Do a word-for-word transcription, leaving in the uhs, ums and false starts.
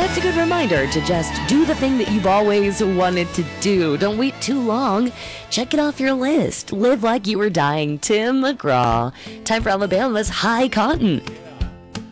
it's a good reminder to just do the thing that you've always wanted to do. Don't wait too long. Check it off your list. Live like you were dying. Tim McGraw. Time for Alabama's High Cotton.